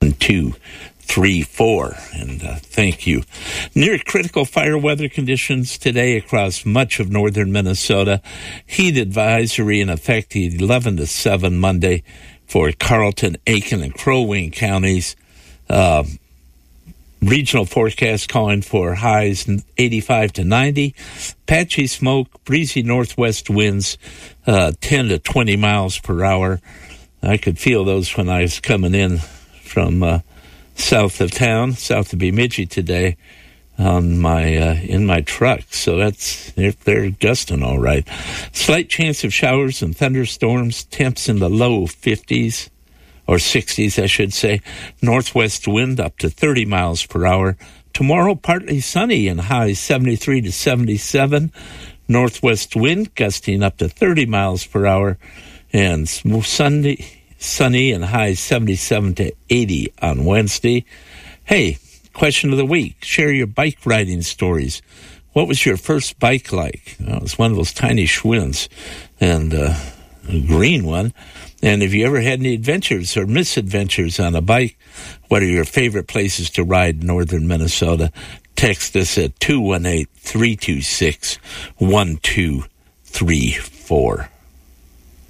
1234. And thank you. Near critical fire weather conditions today across much of northern Minnesota. Heat advisory in effect 11 to 7 Monday for Carleton, Aiken, and Crow Wing counties. Regional forecast calling for highs 85 to 90. Patchy smoke, breezy northwest winds 10 to 20 miles per hour. I could feel those when I was coming in from south of town, south of Bemidji today, on my in my truck. So they're gusting all right. Slight chance of showers and thunderstorms. Temps in the low 50s. Or 60s, I should say. Northwest wind up to 30 miles per hour. Tomorrow, partly sunny and highs 73 to 77. Northwest wind gusting up to 30 miles per hour. And sunny and highs 77 to 80 on Wednesday. Hey, question of the week. Share your bike riding stories. What was your first bike like? Well, it was one of those tiny Schwinn's and a green one. And have you ever had any adventures or misadventures on a bike? What are your favorite places to ride in northern Minnesota? Text us at 218-326-1234.